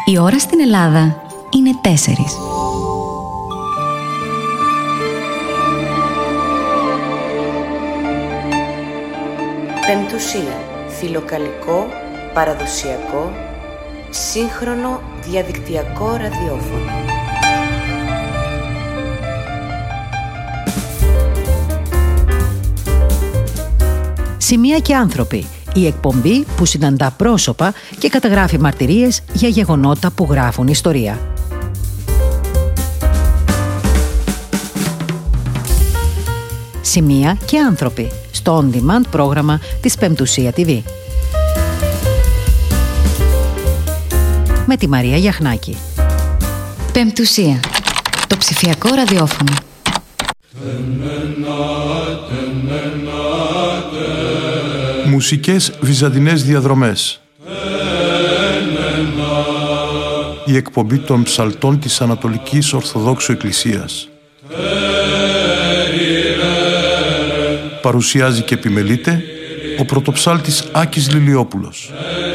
Η ώρα στην Ελλάδα είναι 4. Πεμπτουσία. Φιλοκαλικό, παραδοσιακό, σύγχρονο διαδικτυακό ραδιόφωνο. Σημεία και άνθρωποι. Η εκπομπή που συναντά πρόσωπα και καταγράφει μαρτυρίες για γεγονότα που γράφουν ιστορία. Σημεία και άνθρωποι. Στο on-demand πρόγραμμα της Πεμπτουσία TV. Με τη Μαρία Γιαχνάκη. Πεμπτουσία. Το ψηφιακό ραδιόφωνο. Μουσικές βυζαντινές διαδρομές. Η εκπομπή των ψαλτών της Ανατολικής Ορθοδόξου Εκκλησίας. Παρουσιάζει και επιμελείται ο πρωτοψάλτης Άκης Λιλιόπουλος.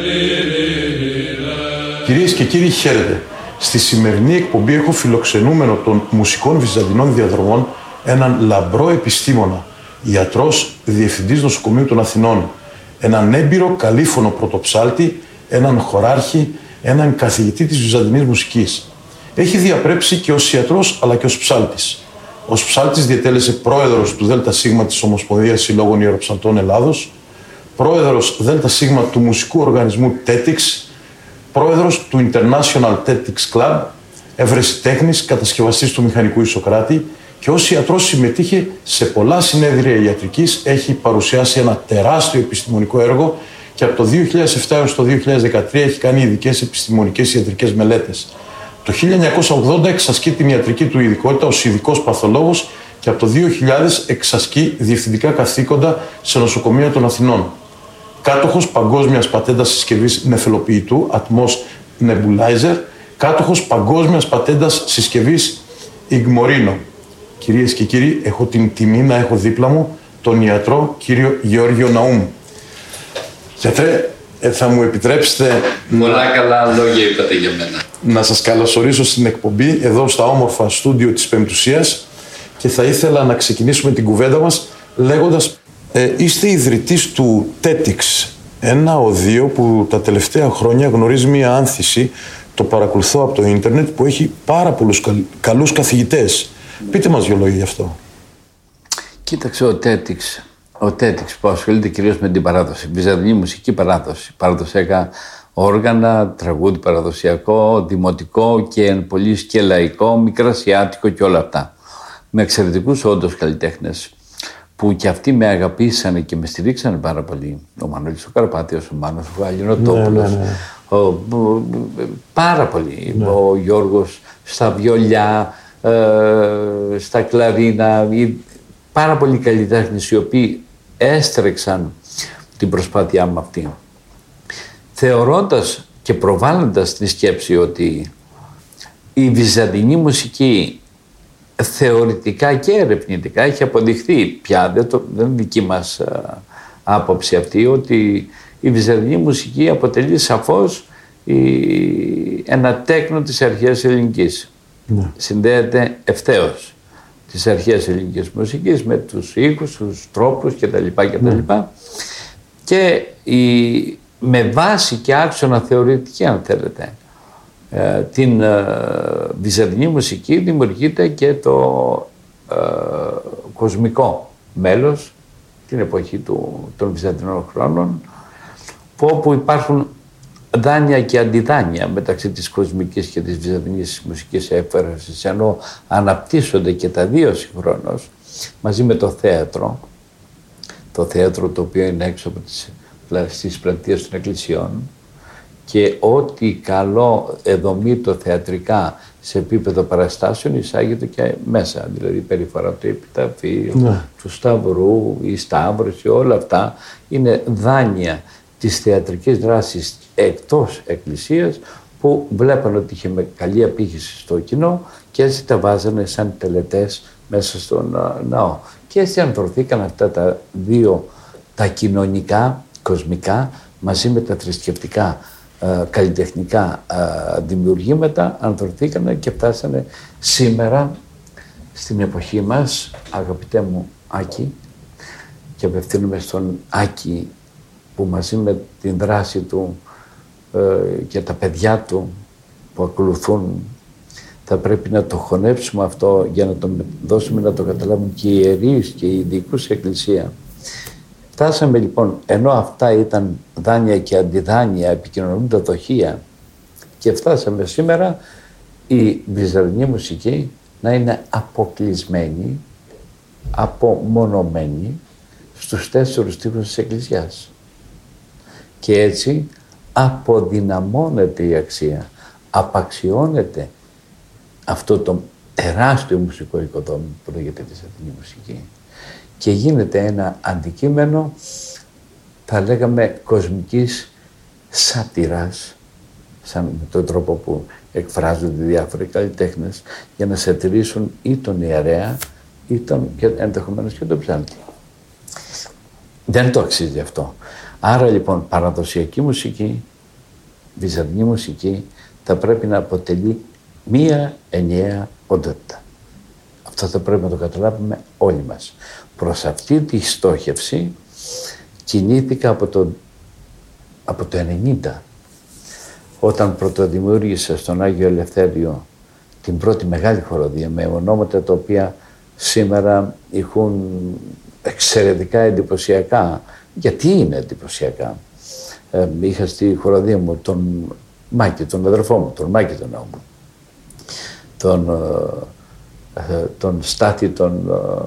Κυρίες και κύριοι, χαίρετε. Στη σημερινή εκπομπή έχω φιλοξενούμενο των μουσικών βυζαντινών διαδρομών έναν λαμπρό επιστήμονα, ιατρός, διευθυντής νοσοκομείου των Αθηνών, έναν έμπειρο καλήφωνο πρωτοψάλτη, έναν χωράρχη, έναν καθηγητή της βυζαντινής μουσικής. Έχει διαπρέψει και ως ιατρός αλλά και ως ψάλτης. Ως ψάλτης διετέλεσε πρόεδρος του ΔΣ της Ομοσπονδίας Συλλόγων Ιεροψαλτών Ελλάδος, πρόεδρος ΔΣ του μουσικού οργανισμού TETIX, πρόεδρος του International TETIX Club, ευρεσιτέχνης, κατασκευαστής του μηχανικού Ισοκράτη και ως ιατρός συμμετείχε σε πολλά συνέδρια ιατρικής, έχει παρουσιάσει ένα τεράστιο επιστημονικό έργο και από το 2007 έως το 2013 έχει κάνει ειδικές επιστημονικές ιατρικές μελέτες. Το 1980 εξασκεί την ιατρική του ειδικότητα ως ειδικός παθολόγος και από το 2000 εξασκεί διευθυντικά καθήκοντα σε νοσοκομεία των Αθηνών. Κάτοχος παγκόσμιας πατέντας συσκευής νεφελοποιητού, ατμός nebulizer, κάτοχος παγκόσμιας πατέντας συσκευής Ιγμορίνο. Κυρίες και κύριοι, έχω την τιμή να έχω δίπλα μου τον ιατρό κύριο Γεώργιο Ναούμ. Γιατρέ, θα μου επιτρέψετε... Πολλά καλά λόγια είπατε για μένα. Να σας καλωσορίσω στην εκπομπή, εδώ στα όμορφα στούντιο της Πεμπτουσίας, και θα ήθελα να ξεκινήσουμε την κουβέντα μας λέγοντας είστε ιδρυτής του TETIX, ένα οδείο που τα τελευταία χρόνια γνωρίζει μία άνθηση, το παρακολουθώ από το ίντερνετ, που έχει πάρα πολλούς καλούς καθηγητές. Πείτε μας δύο λόγια γι' αυτό. Κοίταξε, ο TETIX που ασχολείται κυρίως με την παράδοση, βυζαντινή μουσική παράδοση, παραδοσιακά όργανα, τραγούδι παραδοσιακό, δημοτικό και εν πολλοίς και λαϊκό, μικρασιάτικο και όλα αυτά. Με εξαιρετικούς όντως καλλιτέχνες που και αυτοί με αγαπήσανε και με στηρίξανε πάρα πολύ. Ο Μανώλης ο Καρπάτιος, ο Μάνος ο Γαλινοτόπουλος, πάρα πολύ. Ναι. Ο Γιώργος στα βιολιά, στα κλαρίνα, πάρα πολλοί καλλιτέχνες οι οποίοι έστρεξαν την προσπάθειά μου αυτή, θεωρώντας και προβάλλοντας τη σκέψη ότι η βυζαντινή μουσική θεωρητικά και ερευνητικά έχει αποδειχθεί πια, δεν είναι δική μας άποψη αυτή, ότι η βυζαντινή μουσική αποτελεί σαφώς ένα τέκνο της αρχαίας ελληνικής. Ναι. Συνδέεται ευθέως της αρχαίας ελληνικής μουσικής με τους ήχους, τους τρόπους κτλ. Και με βάση και άξονα θεωρητική, αν θέλετε, την βυζαντινή μουσική δημιουργείται και το κοσμικό μέλος, την εποχή των βυζαντινών χρόνων, όπου υπάρχουν δάνεια και αντιδάνεια μεταξύ της κοσμικής και της βυζαντινής μουσικής έφερασης, ενώ αναπτύσσονται και τα δύο συγχρόνως μαζί με το θέατρο το οποίο είναι έξω από τις πλατείες των εκκλησιών, και ό,τι καλό εδομήτω θεατρικά σε επίπεδο παραστάσεων εισάγεται και μέσα, δηλαδή η περιφορά του επιταφείου, του σταυρού, η σταύρωση, όλα αυτά είναι δάνεια της θεατρικής δράσης εκτός εκκλησίας, που βλέπαν ότι είχε με καλή απήχηση στο κοινό και έτσι τα βάζανε σαν τελετές μέσα στον ναό. Και έτσι ανθρωθήκαν αυτά τα δύο, τα κοινωνικά, κοσμικά, μαζί με τα θρησκευτικά καλλιτεχνικά δημιουργήματα ανδρωθήκανε και φτάσανε σήμερα στην εποχή μας, αγαπητέ μου Άκη, και απευθύνουμε στον Άκη που μαζί με την δράση του και τα παιδιά του που ακολουθούν θα πρέπει να το χωνέψουμε αυτό για να το δώσουμε να το καταλάβουν και οι ιερείς και οι ειδικούς εκκλησία. Φτάσαμε λοιπόν, ενώ αυτά ήταν δάνεια και αντιδάνεια, επικοινωνούντα δοχεία, και φτάσαμε σήμερα η βυζαντινή μουσική να είναι αποκλεισμένη, απομονωμένη στους 4 τοίχους της Εκκλησιάς. Και έτσι αποδυναμώνεται η αξία, απαξιώνεται αυτό το τεράστιο μουσικό οικοδόμημα που λέγεται βυζαντινή μουσική και γίνεται ένα αντικείμενο, θα λέγαμε, κοσμικής σάτυρας, σαν με τον τρόπο που εκφράζονται διάφοροι καλλιτέχνες για να σατυρίσουν ή τον ιερέα ή και ενδεχομένως και τον ψάλτη. Δεν το αξίζει αυτό. Άρα λοιπόν παραδοσιακή μουσική, βυζαντινή μουσική θα πρέπει να αποτελεί μία ενιαία οντότητα. Αυτό θα πρέπει να το καταλάβουμε όλοι μας. Προς αυτή τη στόχευση κινήθηκα από το 90, όταν πρωτοδημιούργησα στον Άγιο Ελευθέριο την πρώτη μεγάλη χοροδία με ονόματα τα οποία σήμερα ηχούν εξαιρετικά εντυπωσιακά. Γιατί είναι εντυπωσιακά? Είχα στη χοροδία μου τον Μάκη, τον αδερφό μου, τον Μάκη τον ναό μου, τον Στάθη τον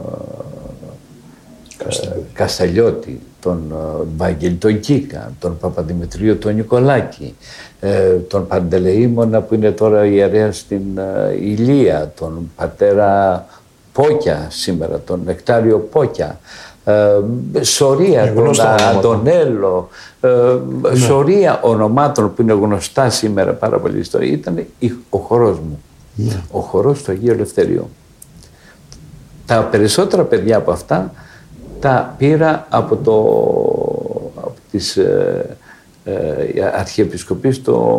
Κασταλιώτη, τον Βαγγέλη τον Κίκα, τον Παπαδημητρίο τον Νικολάκη, τον Παντελεήμονα που είναι τώρα ιερέας στην Ηλία, τον πατέρα Πόκια σήμερα, τον Νεκτάριο Πόκια, σωρία τον Αντωνέλο, σωρία ονομάτων που είναι γνωστά σήμερα πάρα πολύ ιστορία. Ήταν ο χορός μου, ο χορός του Αγίου Ελευθερίου. Τα περισσότερα παιδιά από αυτά τα πήρα από τις αρχιεπισκοπείς στο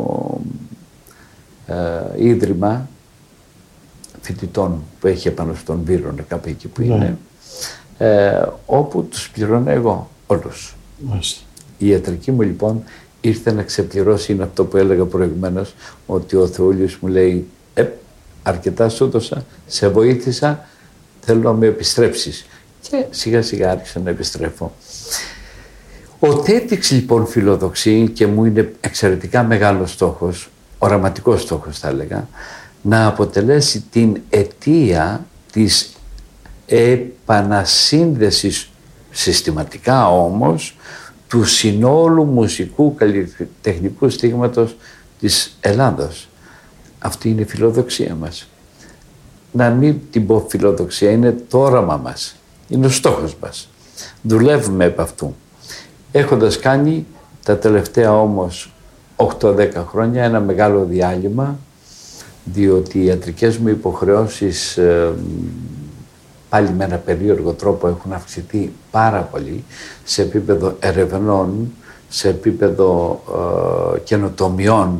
Ίδρυμα Φοιτητών που έχει επάνω στον Βύρονα, κάπου εκεί που είναι, όπου τους πληρώνω εγώ όλους. Η ιατρική μου λοιπόν ήρθε να ξεπληρώσει, είναι αυτό που έλεγα προηγουμένως, ότι ο Θεούλιος μου λέει αρκετά σου έδωσα, σε βοήθησα, θέλω να με επιστρέψεις. Και σιγά σιγά άρχισα να επιστρέφω. Ο Τέτιξ λοιπόν φιλοδοξεί, και μου είναι εξαιρετικά μεγάλος στόχος, οραματικός στόχος θα έλεγα, να αποτελέσει την αιτία της επανασύνδεσης, συστηματικά όμως, του συνόλου μουσικού καλλιτεχνικού στίγματος της Ελλάδος. Αυτή είναι η φιλοδοξία μας. Να μην την πω φιλοδοξία, είναι το όραμα μας, είναι ο στόχος μας. Δουλεύουμε επ' αυτού. Έχοντας κάνει τα τελευταία όμως 8-10 χρόνια ένα μεγάλο διάλειμμα, διότι οι ιατρικές μου υποχρεώσεις πάλι με ένα περίεργο τρόπο έχουν αυξηθεί πάρα πολύ σε επίπεδο ερευνών, σε επίπεδο καινοτομιών,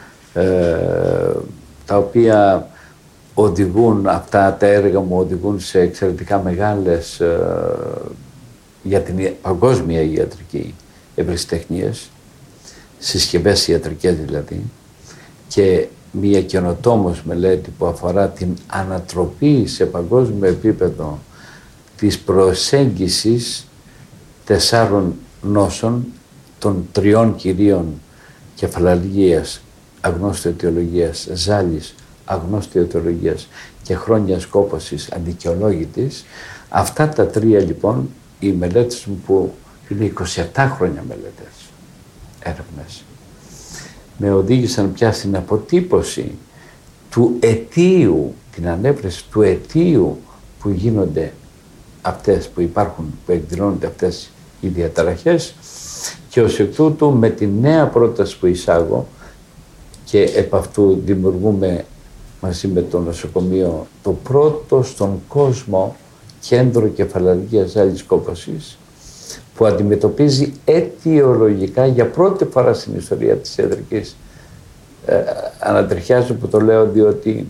τα οποία οδηγούν, αυτά τα έργα μου οδηγούν σε εξαιρετικά μεγάλες για την παγκόσμια ιατρική ευρεσιτεχνίες, συσκευές ιατρικές δηλαδή, και μια καινοτόμως μελέτη που αφορά την ανατροπή σε παγκόσμιο επίπεδο της προσέγγισης 4 νόσων, των 3 κυρίων: κεφαλαλγίας, αγνώστου αιτιολογίας, ζάλης, αγνώστου αιτιολογίας και χρόνιας κόπωσης αδικαιολόγητης. Αυτά τα 3 λοιπόν, οι μελέτες μου που είναι 27 χρόνια μελέτες, έρευνες, με οδήγησαν πια στην αποτύπωση του αιτίου, την ανέβρεση του αιτίου που γίνονται αυτές, που υπάρχουν, που εκδηλώνονται αυτές οι διαταραχές, και ως εκ τούτου με τη νέα πρόταση που εισάγω, και επ' αυτού δημιουργούμε μαζί με το νοσοκομείο το πρώτο στον κόσμο κέντρο κεφαλαλγίας ζάλης κόπωσης, που αντιμετωπίζει αιτιολογικά για πρώτη φορά στην ιστορία της ιατρικής. Ανατριχιάζω που το λέω, διότι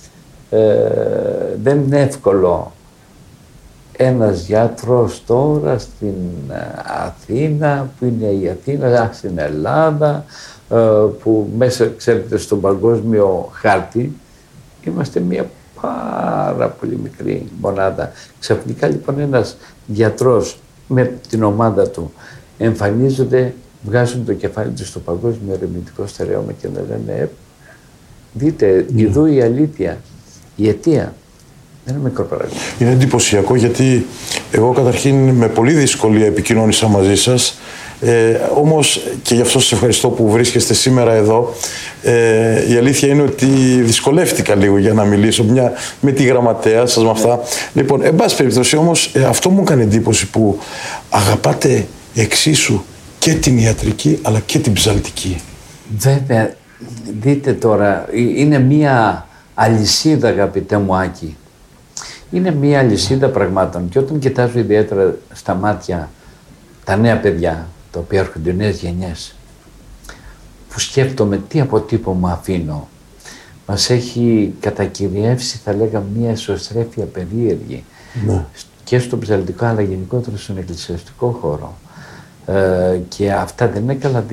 δεν είναι εύκολο ένας γιατρός τώρα στην Αθήνα, που είναι η Αθήνα, στην Ελλάδα, που μέσα, ξέρετε, στον παγκόσμιο χάρτη είμαστε μια πάρα πολύ μικρή μονάδα. Ξαφνικά λοιπόν ένας γιατρός με την ομάδα του εμφανίζονται, βγάζουν το κεφάλι του στο παγκόσμιο ερευνητικό στερεώμα και να λένε δείτε, ειδού η αλήθεια, η αιτία. Δεν είναι μικρό παράδειγμα. Είναι εντυπωσιακό, γιατί εγώ καταρχήν με πολύ δυσκολία επικοινώνησα μαζί σας. Όμως, και γι' αυτό σας ευχαριστώ που βρίσκεστε σήμερα εδώ, η αλήθεια είναι ότι δυσκολεύτηκα λίγο για να μιλήσω με τη γραμματέα σας, με αυτά. Λοιπόν, εν πάση περιπτώσει όμως, αυτό μου έκανε εντύπωση, που αγαπάτε εξίσου και την ιατρική αλλά και την ψαλτική. Βέβαια, δείτε τώρα, είναι μία αλυσίδα, αγαπητέ μου Άκη. Είναι μία αλυσίδα πραγμάτων, και όταν κοιτάζω ιδιαίτερα στα μάτια τα νέα παιδιά, τα οποία έρχονται, οι νέες γενιές, που σκέφτομαι τι αποτύπωμα αφήνω, μας έχει κατακυριεύσει, θα λέγαμε, μία εσωστρέφεια περίεργη, και στο ψαλτικό αλλά γενικότερα στον εκκλησιαστικό χώρο. Και αυτά δεν είναι καλά